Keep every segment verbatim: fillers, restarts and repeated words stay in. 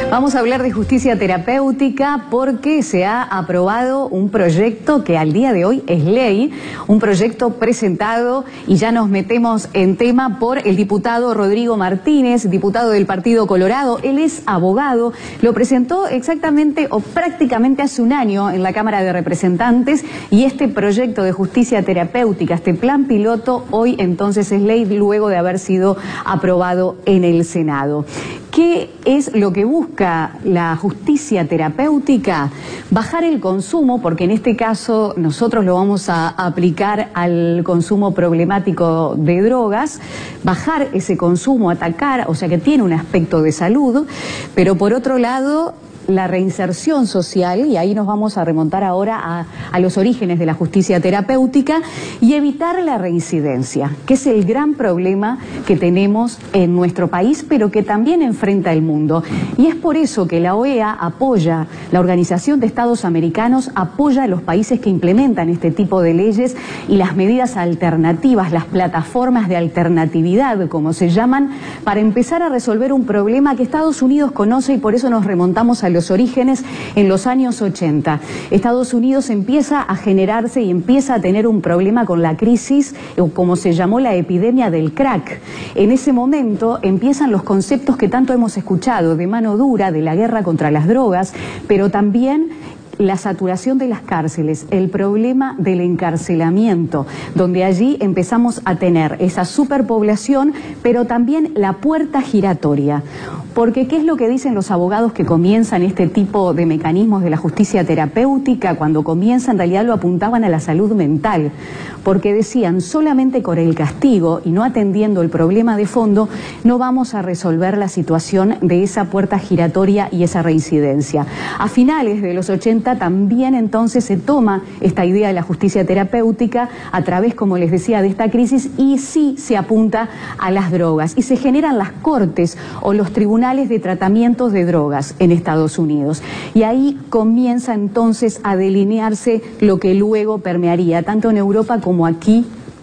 Vamos a hablar de justicia terapéutica porque se ha aprobado un proyecto que al día de hoy es ley, un proyecto presentado, y ya nos metemos en tema, por el diputado Rodrigo Martínez, diputado del Partido Colorado. Él es abogado, lo presentó exactamente o prácticamente hace un año en la Cámara de Representantes, y este proyecto de justicia terapéutica, este plan piloto, hoy entonces es ley luego de haber sido aprobado en el Senado. ¿Qué es lo que busca la justicia terapéutica? Bajar el consumo, porque en este caso nosotros lo vamos a aplicar al consumo problemático de drogas, bajar ese consumo, atacar, o sea que tiene un aspecto de salud, pero por otro lado, la reinserción social, y ahí nos vamos a remontar ahora a, a los orígenes de la justicia terapéutica, y evitar la reincidencia, que es el gran problema que tenemos en nuestro país, pero que también enfrenta el mundo. Y es por eso que la O E A apoya, la Organización de Estados Americanos apoya a los países que implementan este tipo de leyes y las medidas alternativas, las plataformas de alternatividad, como se llaman, para empezar a resolver un problema que Estados Unidos conoce, y por eso nos remontamos a los orígenes en los años ochenta. Estados Unidos empieza a generarse y empieza a tener un problema con la crisis, o como se llamó, la epidemia del crack. En ese momento empiezan los conceptos que tanto hemos escuchado, de mano dura, de la guerra contra las drogas, pero también la saturación de las cárceles, el problema del encarcelamiento, donde allí empezamos a tener esa superpoblación, pero también la puerta giratoria. Porque ¿qué es lo que dicen los abogados que comienzan este tipo de mecanismos de la justicia terapéutica? Cuando comienzan, en realidad lo apuntaban a la salud mental, porque decían, solamente con el castigo y no atendiendo el problema de fondo, no vamos a resolver la situación de esa puerta giratoria y esa reincidencia. A finales de los ochenta también entonces se toma esta idea de la justicia terapéutica a través, como les decía, de esta crisis, y sí se apunta a las drogas, y se generan las cortes o los tribunales de tratamientos de drogas en Estados Unidos. Y ahí comienza entonces a delinearse lo que luego permearía tanto en Europa como aquí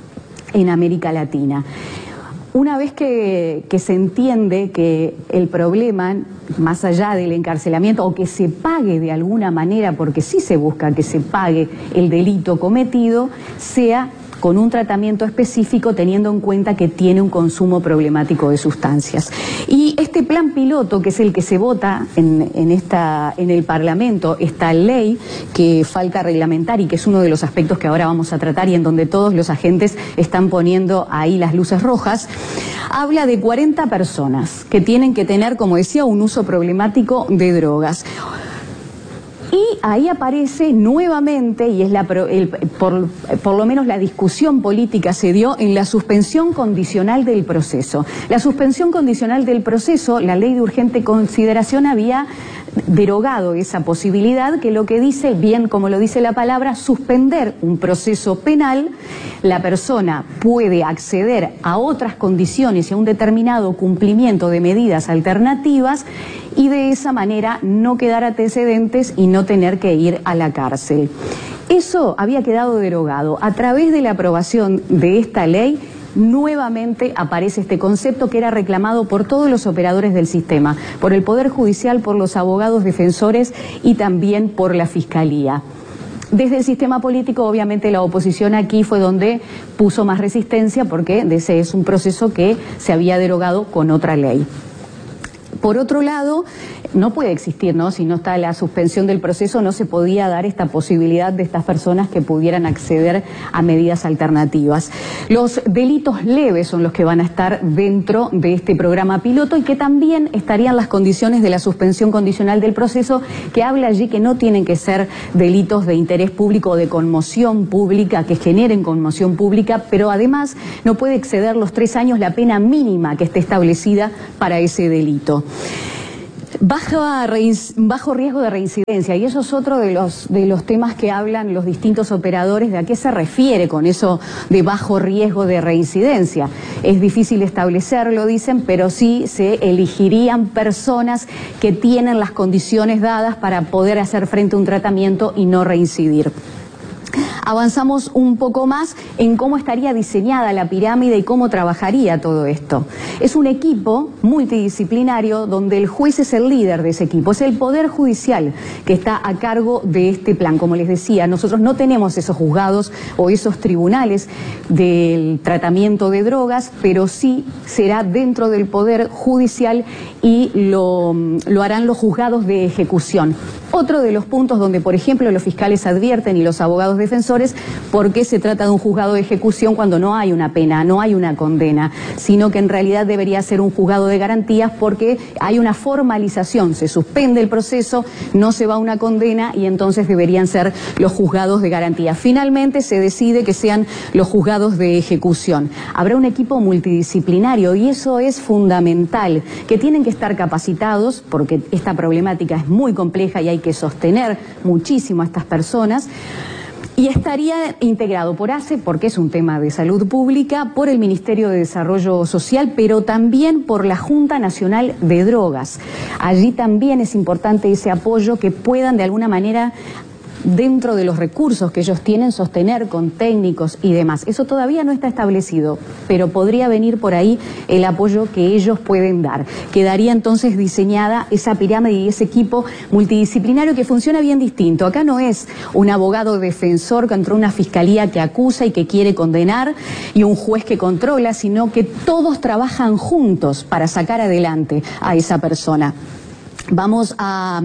en América Latina. Una vez que, que se entiende que el problema, más allá del encarcelamiento, o que se pague de alguna manera, porque sí se busca que se pague el delito cometido, sea con un tratamiento específico, teniendo en cuenta que tiene un consumo problemático de sustancias. Y este plan piloto, que es el que se vota en, en, esta, en el Parlamento, esta ley que falta reglamentar y que es uno de los aspectos que ahora vamos a tratar y en donde todos los agentes están poniendo ahí las luces rojas, habla de cuarenta personas que tienen que tener, como decía, un uso problemático de drogas. Y ahí aparece nuevamente, y es la, el, por, por lo menos la discusión política se dio en la suspensión condicional del proceso. La suspensión condicional del proceso, la ley de urgente consideración había derogado esa posibilidad, que lo que dice, bien como lo dice la palabra, suspender un proceso penal. La persona puede acceder a otras condiciones y a un determinado cumplimiento de medidas alternativas, y de esa manera no quedar antecedentes y no tener que ir a la cárcel. Eso había quedado derogado. A través de la aprobación de esta ley, nuevamente aparece este concepto que era reclamado por todos los operadores del sistema, por el Poder Judicial, por los abogados defensores y también por la Fiscalía. Desde el sistema político, obviamente, la oposición aquí fue donde puso más resistencia, porque ese es un proceso que se había derogado con otra ley. Por otro lado, no puede existir, ¿no? Si no está la suspensión del proceso, no se podía dar esta posibilidad de estas personas que pudieran acceder a medidas alternativas. Los delitos leves son los que van a estar dentro de este programa piloto, y que también estarían las condiciones de la suspensión condicional del proceso, que habla allí que no tienen que ser delitos de interés público o de conmoción pública, que generen conmoción pública, pero además no puede exceder los tres años la pena mínima que esté establecida para ese delito. Bajo, bajo riesgo de reincidencia, y eso es otro de los, de los temas que hablan los distintos operadores, de a qué se refiere con eso de bajo riesgo de reincidencia. Es difícil establecerlo, dicen, pero sí se elegirían personas que tienen las condiciones dadas para poder hacer frente a un tratamiento y no reincidir. avanzamos un poco más en cómo estaría diseñada la pirámide y cómo trabajaría todo esto. Es un equipo multidisciplinario donde el juez es el líder de ese equipo, es el Poder Judicial que está a cargo de este plan. Como les decía, nosotros no tenemos esos juzgados o esos tribunales del tratamiento de drogas, pero sí será dentro del Poder Judicial y lo, lo harán los juzgados de ejecución. Otro de los puntos donde, por ejemplo, los fiscales advierten y los abogados defensores por qué se trata de un juzgado de ejecución cuando no hay una pena, no hay una condena, sino que en realidad debería ser un juzgado de garantías porque hay una formalización, se suspende el proceso, no se va a una condena y entonces deberían ser los juzgados de garantía. Finalmente se decide que sean los juzgados de ejecución. Habrá un equipo multidisciplinario y eso es fundamental, que tienen que estar capacitados porque esta problemática es muy compleja y hay que sostener muchísimo a estas personas. Y estaría integrado por A C E, porque es un tema de salud pública, por el Ministerio de Desarrollo Social, pero también por la Junta Nacional de Drogas. Allí también es importante ese apoyo, que puedan de alguna manera, dentro de los recursos que ellos tienen, sostener con técnicos y demás. Eso todavía no está establecido, pero podría venir por ahí el apoyo que ellos pueden dar. Quedaría entonces diseñada esa pirámide y ese equipo multidisciplinario que funciona bien distinto. Acá no es un abogado defensor contra una fiscalía que acusa y que quiere condenar y un juez que controla, sino que todos trabajan juntos para sacar adelante a esa persona. Vamos a,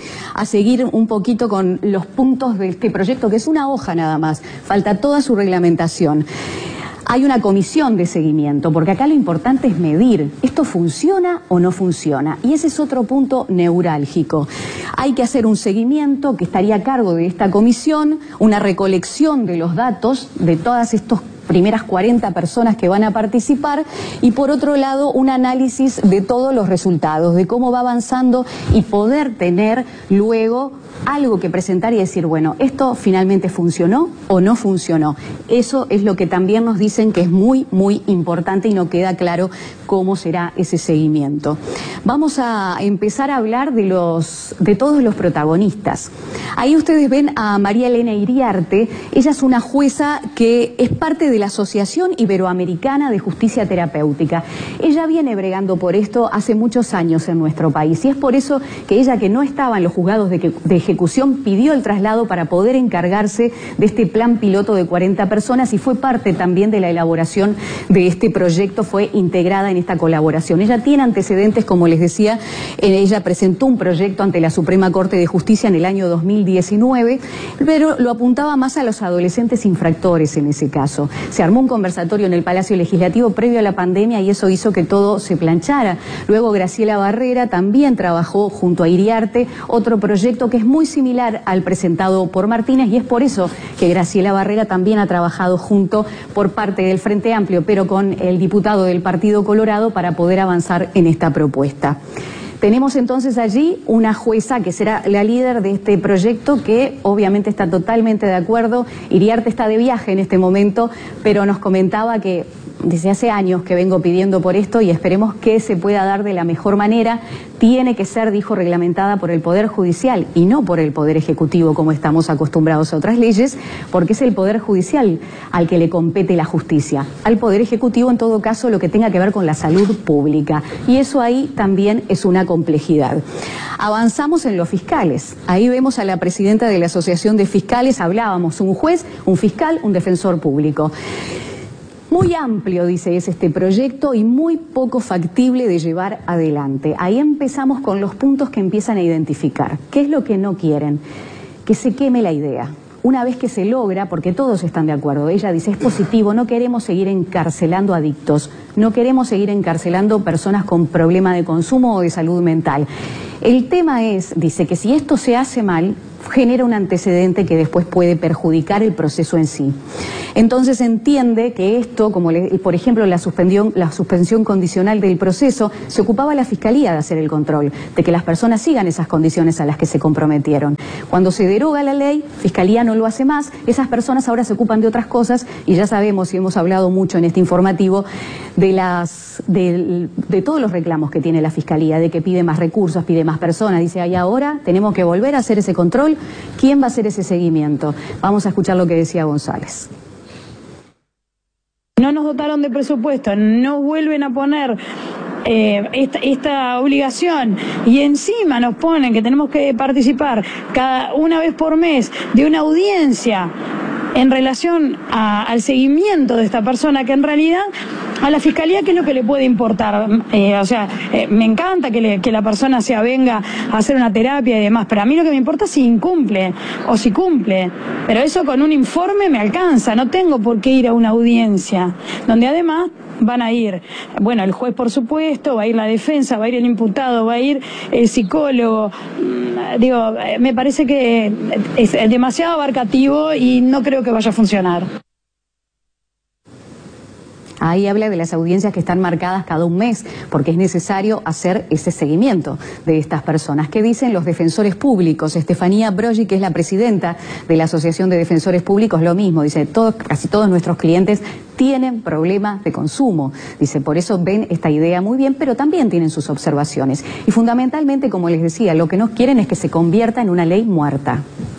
a seguir un poquito con los puntos de este proyecto, que es una hoja nada más, falta toda su reglamentación. Hay una comisión de seguimiento, porque acá lo importante es medir, ¿esto funciona o no funciona? Y ese es otro punto neurálgico. Hay que hacer un seguimiento que estaría a cargo de esta comisión, una recolección de los datos de todas estos primeras cuarenta personas que van a participar y por otro lado un análisis de todos los resultados, de cómo va avanzando y poder tener luego algo que presentar y decir, bueno, esto finalmente funcionó o no funcionó. Eso es lo que también nos dicen que es muy, muy importante y no queda claro cómo será ese seguimiento. Vamos a empezar a hablar de, los, de todos los protagonistas. Ahí ustedes ven a María Elena Iriarte. Ella es una jueza que es parte de la Asociación Iberoamericana de Justicia Terapéutica. Ella viene bregando por esto hace muchos años en nuestro país y es por eso que ella, que no estaba en los juzgados de, que, de ejecución, pidió el traslado para poder encargarse de este plan piloto de cuarenta personas y fue parte también de la elaboración de este proyecto, fue integrada en esta colaboración. Ella tiene antecedentes, como les decía, ella presentó un proyecto ante la Suprema Corte de Justicia en el año dos mil diecinueve, pero lo apuntaba más a los adolescentes infractores en ese caso. Se armó un conversatorio en el Palacio Legislativo previo a la pandemia y eso hizo que todo se planchara. Luego Graciela Barrera también trabajó junto a Iriarte otro proyecto que es muy similar al presentado por Martínez y es por eso que Graciela Barrera también ha trabajado junto por parte del Frente Amplio, pero con el diputado del Partido Colorado para poder avanzar en esta propuesta. Tenemos entonces allí una jueza que será la líder de este proyecto que obviamente está totalmente de acuerdo. Iriarte está de viaje en este momento, pero nos comentaba que desde hace años que vengo pidiendo por esto y esperemos que se pueda dar de la mejor manera. Tiene que ser, dijo, reglamentada por el Poder Judicial y no por el Poder Ejecutivo como estamos acostumbrados a otras leyes, porque es el Poder Judicial al que le compete la justicia. Al Poder Ejecutivo, en todo caso, lo que tenga que ver con la salud pública. Y eso ahí también es una complejidad. Avanzamos en los fiscales. Ahí vemos a la presidenta de la Asociación de Fiscales, hablábamos, un juez, un fiscal, un defensor público. Muy amplio, dice, es este proyecto y muy poco factible de llevar adelante. Ahí empezamos con los puntos que empiezan a identificar. ¿Qué es lo que no quieren? Que se queme la idea. Una vez que se logra, porque todos están de acuerdo, ella dice, es positivo, no queremos seguir encarcelando adictos, no queremos seguir encarcelando personas con problema de consumo o de salud mental. El tema es, dice, que si esto se hace mal, genera un antecedente que después puede perjudicar el proceso en sí. Entonces entiende que esto, como le, por ejemplo la suspensión, la suspensión condicional del proceso, se ocupaba la Fiscalía de hacer el control, de que las personas sigan esas condiciones a las que se comprometieron. Cuando se deroga la ley, Fiscalía no lo hace más, esas personas ahora se ocupan de otras cosas y ya sabemos y hemos hablado mucho en este informativo de, las, de, de todos los reclamos que tiene la Fiscalía, de que pide más recursos, pide más personas, dice, ahí ahora tenemos que volver a hacer ese control control. ¿Quién va a hacer ese seguimiento? Vamos a escuchar lo que decía González. No nos dotaron de presupuesto, no vuelven a poner eh, esta, esta obligación y encima nos ponen que tenemos que participar cada una vez por mes de una audiencia en relación a, al seguimiento de esta persona, que en realidad a la Fiscalía, ¿qué es lo que le puede importar? Eh, o sea, eh, me encanta que, le, que la persona se avenga a hacer una terapia y demás, pero a mí lo que me importa es si incumple o si cumple. Pero eso con un informe me alcanza, no tengo por qué ir a una audiencia, donde además van a ir, bueno, el juez por supuesto, va a ir la defensa, va a ir el imputado, va a ir el psicólogo. Digo, me parece que es demasiado abarcativo y no creo que vaya a funcionar. Ahí habla de las audiencias que están marcadas cada un mes, porque es necesario hacer ese seguimiento de estas personas. ¿Qué dicen los defensores públicos? Estefanía Broggi, que es la presidenta de la Asociación de Defensores Públicos, lo mismo. Dice, todos, casi todos nuestros clientes tienen problemas de consumo. Dice, por eso ven esta idea muy bien, pero también tienen sus observaciones. Y fundamentalmente, como les decía, lo que no quieren es que se convierta en una ley muerta.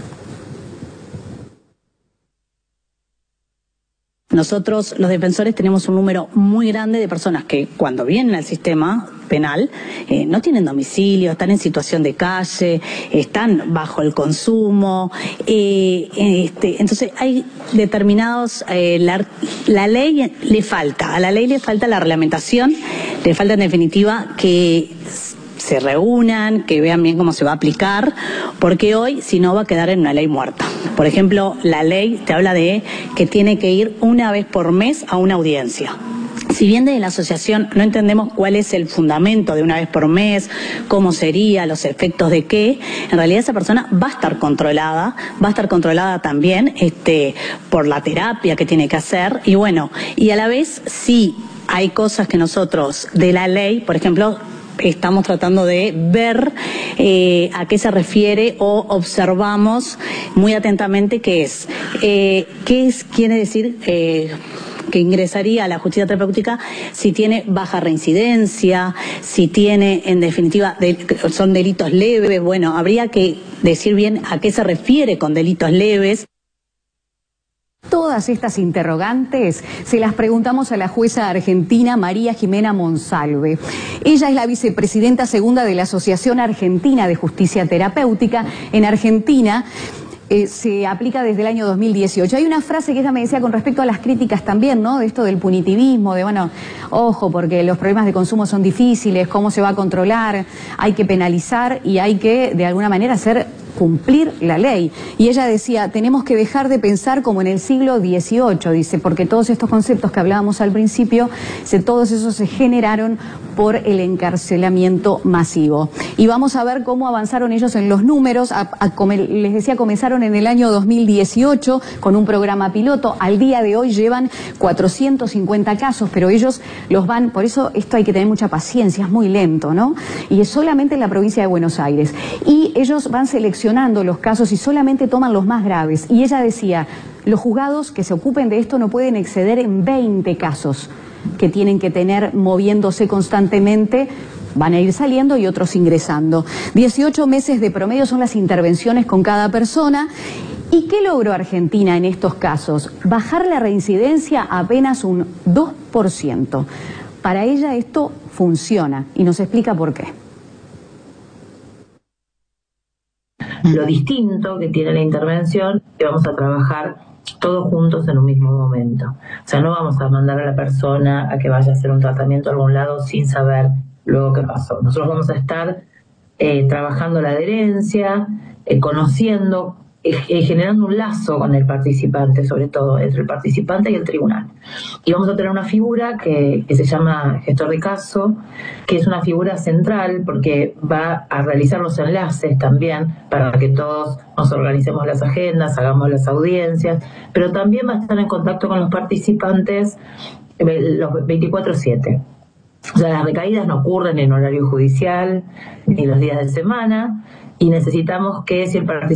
Nosotros, los defensores, tenemos un número muy grande de personas que cuando vienen al sistema penal eh, no tienen domicilio, están en situación de calle, están bajo el consumo. Eh, este, entonces hay determinados, eh, la, la ley le falta, a la ley le falta la reglamentación, le falta en definitiva que se reúnan, que vean bien cómo se va a aplicar, porque hoy si no va a quedar en una ley muerta. Por ejemplo, la ley te habla de que tiene que ir una vez por mes a una audiencia. Si bien desde la asociación no entendemos cuál es el fundamento de una vez por mes, cómo sería, los efectos de qué, en realidad esa persona va a estar controlada, va a estar controlada también este, por la terapia que tiene que hacer, y bueno, y a la vez sí hay cosas que nosotros de la ley, por ejemplo, estamos tratando de ver eh, a qué se refiere o observamos muy atentamente qué es. Eh, ¿Qué es, quiere decir eh, que ingresaría a la justicia terapéutica si tiene baja reincidencia, si tiene, en definitiva, de, son delitos leves? Bueno, habría que decir bien a qué se refiere con delitos leves. Todas estas interrogantes se las preguntamos a la jueza argentina María Jimena Monsalve. Ella es la vicepresidenta segunda de la Asociación Argentina de Justicia Terapéutica. En Argentina eh, se aplica desde el año dos mil dieciocho. Hay una frase que ella me decía con respecto a las críticas también, ¿no? De esto del punitivismo, de bueno, ojo, porque los problemas de consumo son difíciles, cómo se va a controlar, hay que penalizar y hay que, de alguna manera, hacer cumplir la ley. Y ella decía, tenemos que dejar de pensar como en el siglo dieciocho, dice, porque todos estos conceptos que hablábamos al principio, dice, todos esos se generaron por el encarcelamiento masivo. Y vamos a ver cómo avanzaron ellos en los números. A, a, les decía, comenzaron en el año dos mil dieciocho con un programa piloto. Al día de hoy llevan cuatrocientos cincuenta casos, pero ellos los van, por eso esto hay que tener mucha paciencia, es muy lento, ¿no? Y es solamente en la provincia de Buenos Aires. Y ellos van seleccionando los casos y solamente toman los más graves. Y ella decía, los juzgados que se ocupen de esto no pueden exceder en veinte casos que tienen que tener moviéndose constantemente. Van a ir saliendo y otros ingresando. dieciocho meses de promedio son las intervenciones con cada persona. ¿Y qué logró Argentina en estos casos? Bajar la reincidencia a apenas un dos por ciento. Para ella esto funciona y nos explica por qué. Lo distinto que tiene la intervención es que vamos a trabajar todos juntos en un mismo momento. O sea, no vamos a mandar a la persona a que vaya a hacer un tratamiento a algún lado sin saber luego qué pasó. Nosotros vamos a estar eh, trabajando la adherencia, eh, conociendo, eh, generando un lazo con el participante, sobre todo entre el participante y el tribunal. Y vamos a tener una figura que, que se llama gestor de caso, que es una figura central porque va a realizar los enlaces también para que todos nos organicemos las agendas, hagamos las audiencias, pero también va a estar en contacto con los participantes los veinticuatro siete. O sea, las recaídas no ocurren en horario judicial ni los días de semana y necesitamos que si el participante